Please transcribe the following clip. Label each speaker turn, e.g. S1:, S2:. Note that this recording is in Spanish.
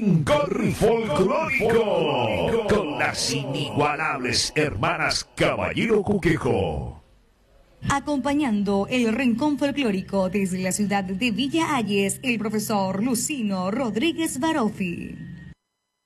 S1: Rincón Folclórico con las inigualables hermanas Caballero Cuquejo.
S2: Acompañando el Rincón Folclórico desde la ciudad de Villa Ayes, el profesor Lucino Rodríguez Baroffi.